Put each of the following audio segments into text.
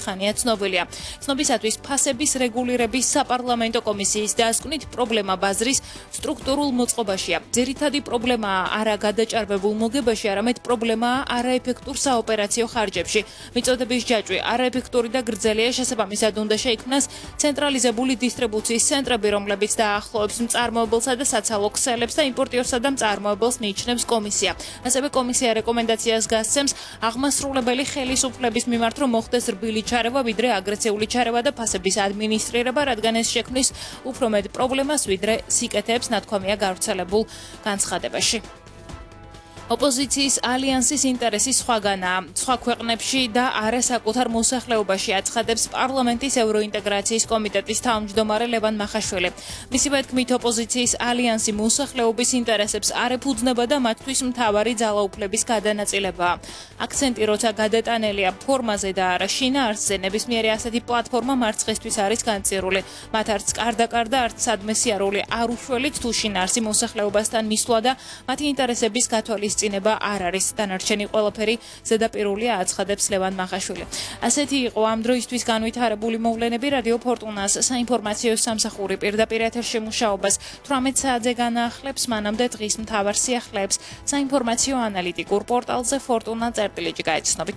ხანია ცნობილია. ცნობისათვის ფასების რეგულირების საპარლამენტო კომისიის დასკვნით პრობლემა ბაზრის სტრუქტურულ მოწყობაშია. ძირითადი პრობლემაა არა გადაჭარბებულ მოგებაში, არამედ პრობლემაა არაეფექტურ საოპერაციო ხარჯებში. მიწოდების ჯაჭვი არაეფექტური და გრძელია, შესაბამისად უნდა შეიქმნას ცენტრალიზებული დისტრიბუციის ცენტრები, რომლებიც დაახლოებს მწარმოებელსა და საცალო ქსელებს და იმპორტიორსა და მწარმოებელს მიიჩნევს კომისია. ასევე კომისია რეკომენდაციას გასცემს აღმასრულებელი ხელისუფლების მიმართ, რომ მოხდეს რბილი ჩარევა, ვიდრე აგრესიული ჩარევა და ფასების ადმინისტრირება, რადგან ეს შექმნის უფრო მეტ პრობლემას, ვიდრე სიკეთეებს, ნათქვამია გავრცელებულ განცხადებაში. ოპოზიციის ალიანსის ინტერესი სხვაგანაა. სხვა ქვეყნებში და არა საკუთარ მოსახლეობაში აცხადებს პარლამენტის ევროინტეგრაციის კომიტეტის თავმჯდომარე ლევან მახაშვილი. მისივე თქმით, ოპოზიციის ალიანსი მოსახლეობის ინტერესებს არ ეფუძნება და მათთვის მთავარი ძალაუფლების გადანაწილებაა. აქცენტი, როცა გადატანელია ფორმაზე და არა შინაარსზე, ნებისმიერი ასეთი პლატფორმა მარცხისთვის არის განწირული. მათ არც კარდა, არც სადმე სიარული არ უშველით, თუ შინაარსი მოსახლეობასთან მისვლა და მათი ინტერესების გათვალისწინება წინება არ არის. დანარჩენი ყველაფერი ზედაპირულია, აცხადებს ლევან მახაშვილი. ასეთი იყო ამ დროისთვის განვითარებული მოვლენები. რადიო ფორტუნას საინფორმაციო სამსახური პირდაპირ ეთერში მუშაობას 18 საათზე განაახლებს. მანამდე დღის მთავარ სიახლეებს საინფორმაციო ანალიტიკურ პორტალზე fortuna.gr გაეცნობით.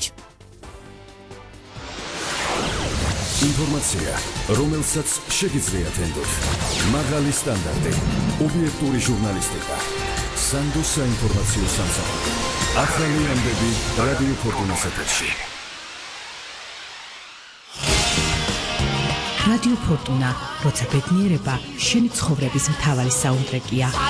ინფორმაცია, რომელსაც შეგიძლიათ ენდოთ. მაღალი სტანდარტი, ობიექტური ჟურნალისტიკა. სანდოს საინფორმაციო სამსახური. ახალი ამბები რადიო ფორტუნას ეთერში. რადიო ფორტუნა, როცა ბედნიერება შენი ცხოვრების მთავარი საუნდტრეკია.